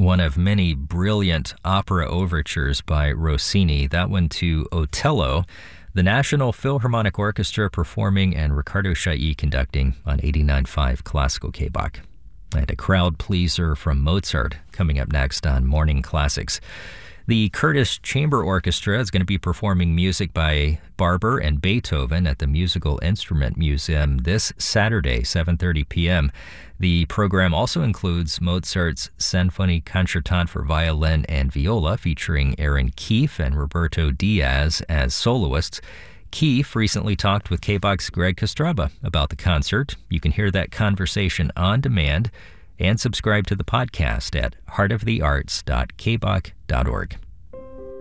one of many brilliant opera overtures by Rossini, that one to Otello, the National Philharmonic Orchestra performing and Ricardo Chailly conducting on 89.5 Classical KBOK. And a crowd pleaser from Mozart coming up next on Morning Classics. The Curtis Chamber Orchestra is going to be performing music by Barber and Beethoven at the Musical Instrument Museum this Saturday, 7:30 p.m. The program also includes Mozart's Sinfonie Concertante for violin and viola, featuring Aaron Keefe and Roberto Diaz as soloists. Keefe recently talked with KBOK's Greg Kostraba about the concert. You can hear that conversation on demand and subscribe to the podcast at heartofthearts.kbok.org.